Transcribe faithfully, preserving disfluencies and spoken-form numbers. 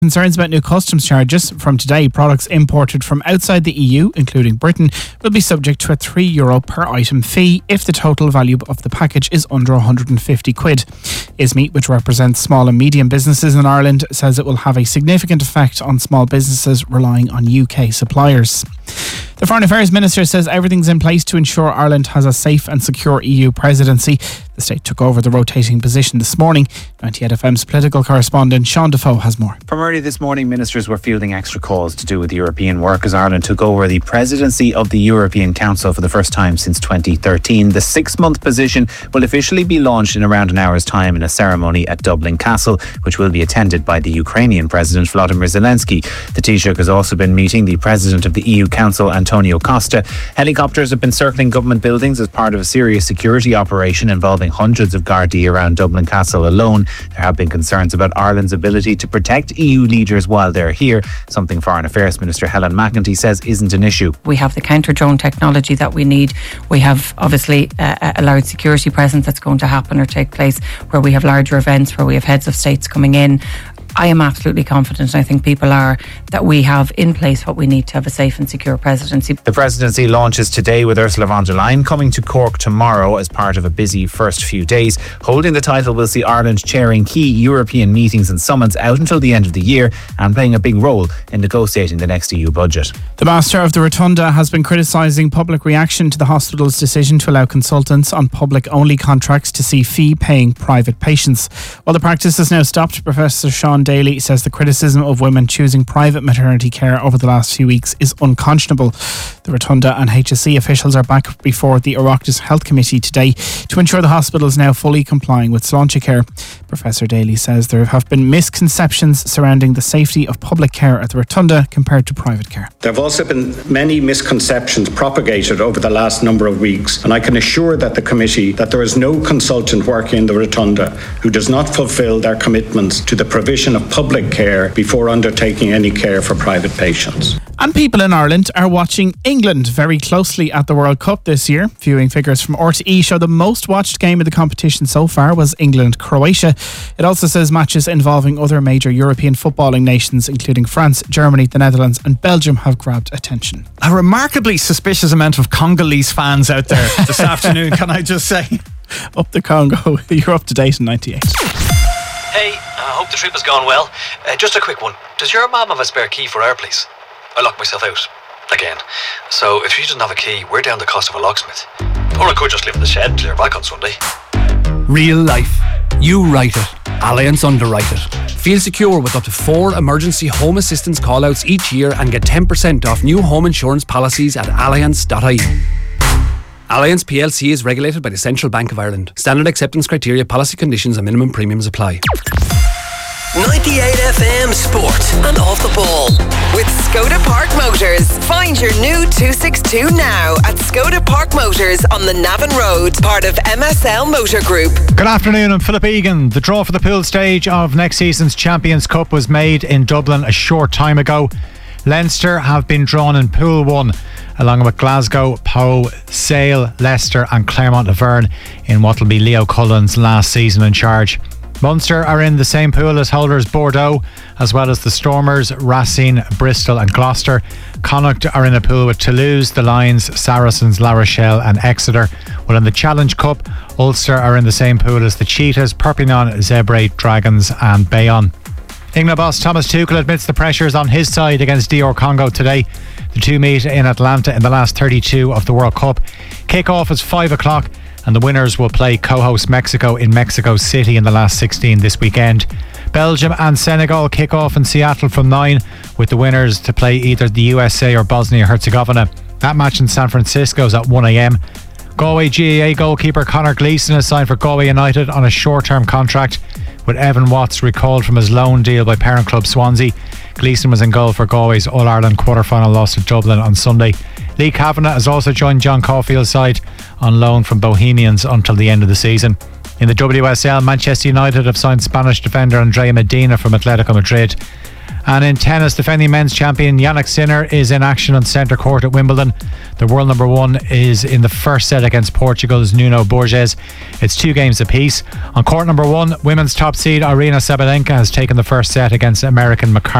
Concerns about new customs charges. From today, products imported from outside the E U, including Britain, will be subject to a three euro per item fee if the total value of the package is under one hundred fifty quid. ISME, which represents small and medium businesses in Ireland, says it will have a significant effect on small businesses relying on U K suppliers. The Foreign Affairs Minister says everything's in place to ensure Ireland has a safe and secure E U presidency. The state took over the rotating position this morning. ninety-eight F M's political correspondent Sean Defoe has more. From early this morning, ministers were fielding extra calls to do with European work as Ireland took over the presidency of the European Council for the first time since twenty thirteen. The six-month position will officially be launched in around an hour's time in a ceremony at Dublin Castle, which will be attended by the Ukrainian President Volodymyr Zelensky. The Taoiseach has also been meeting the President of the E U Council, Antonio Costa. Helicopters have been circling government buildings as part of a serious security operation involving hundreds of Gardaí around Dublin Castle alone. There have been concerns about Ireland's ability to protect E U leaders while they're here, something Foreign Affairs Minister Helen McEntee says isn't an issue. We have the counter-drone technology that we need. We have obviously uh, a large security presence that's going to happen or take place where we have larger events, where we have heads of states coming in. I am absolutely confident, and I think people are, that we have in place what we need to have a safe and secure presidency. The presidency launches today with Ursula von der Leyen coming to Cork tomorrow as part of a busy first few days. Holding the title will see Ireland chairing key European meetings and summits out until the end of the year and playing a big role in negotiating the next E U budget. The Master of the Rotunda has been criticising public reaction to the hospital's decision to allow consultants on public-only contracts to see fee-paying private patients. While the practice has now stopped, Professor Sean Daly says the criticism of women choosing private maternity care over the last few weeks is unconscionable. The Rotunda and H S C officials are back before the Oireachtas Health Committee today to ensure the hospital is now fully complying with Sláinte Care. Professor Daly says there have been misconceptions surrounding the safety of public care at the Rotunda compared to private care. There have also been many misconceptions propagated over the last number of weeks, and I can assure that the committee that there is no consultant working in the Rotunda who does not fulfil their commitments to the provision of public care before undertaking any care for private patients. And people in Ireland are watching England very closely at the World Cup this year. Viewing figures from R T E show the most watched game of the competition so far was England-Croatia. It also says matches involving other major European footballing nations, including France, Germany, the Netherlands and Belgium, have grabbed attention. A remarkably suspicious amount of Congolese fans out there this afternoon, can I just say? Up the Congo. You're up to date in ninety-eight. Hey, I hope the trip has gone well. Uh, just a quick one. Does your mum have a spare key for our place? I locked myself out. Again. So if she doesn't have a key, we're down the cost of a locksmith. Or I could just live in the shed until you're back on Sunday. Real life. You write it. Allianz underwrite it. Feel secure with up to four emergency home assistance callouts each year and get ten percent off new home insurance policies at allianz dot I E. Allianz P L C is regulated by the Central Bank of Ireland. Standard acceptance criteria, policy conditions and minimum premiums apply. ninety-eight F M Sport and Off the Ball with Skoda Park Motors. Find your new two sixty-two now at Skoda Park Motors on the Navan Road, part of M S L Motor Group. Good afternoon, I'm Philip Egan. The draw for the pool stage of next season's Champions Cup was made in Dublin a short time ago. Leinster have been drawn in Pool one, along with Glasgow, Poe, Sale, Leicester and Clermont Auvergne in what will be Leo Cullen's last season in charge. Munster are in the same pool as holders Bordeaux, as well as the Stormers, Racine, Bristol and Gloucester. Connacht are in a pool with Toulouse, the Lions, Saracens, La Rochelle and Exeter. While in the Challenge Cup, Ulster are in the same pool as the Cheetahs, Perpignan, Zebre, Dragons and Bayonne. England boss Thomas Tuchel admits the pressure is on his side against D R Congo today. The two meet in Atlanta in the last thirty-two of the World Cup. Kick-off is five o'clock and the winners will play co-host Mexico in Mexico City in the last sixteen this weekend. Belgium and Senegal kick off in Seattle from nine, with the winners to play either the U S A or Bosnia-Herzegovina. That match in San Francisco is at one a.m. Galway G A A goalkeeper Conor Gleeson has signed for Galway United on a short-term contract, with Evan Watts recalled from his loan deal by parent club Swansea. Gleeson was in goal for Galway's All-Ireland quarter-final loss to Dublin on Sunday. Lee Kavanagh has also joined John Caulfield's side on loan from Bohemians until the end of the season. In the W S L, Manchester United have signed Spanish defender Andrea Medina from Atletico Madrid. And in tennis, defending men's champion Jannik Sinner is in action on centre court at Wimbledon. The world number one is in the first set against Portugal's Nuno Borges. It's two games apiece. On court number one, women's top seed Aryna Sabalenka has taken the first set against American McCarthy.